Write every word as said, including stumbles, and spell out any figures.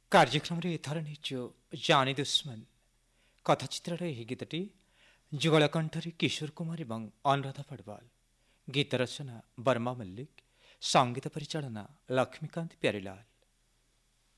କାର୍ଯ୍ୟକ୍ରମରେ ଏଥର ନେଇଛୁ ଜାନି ଦୁଶ୍ମନ କଥାଚିତ୍ରର ଏହି ଗୀତଟି ଯୁଗଳକଣ୍ଠରେ କିଶୋର କୁମାର ଏବଂ ଅନୁରାଧା ପଡ଼ବାଲ, ଗୀତ ରଚନା ବର୍ମା ମଲ୍ଲିକ, ସଙ୍ଗୀତ ପରିଚାଳନା ଲକ୍ଷ୍ମୀକାନ୍ତ ପ୍ୟାରିଲାଲ।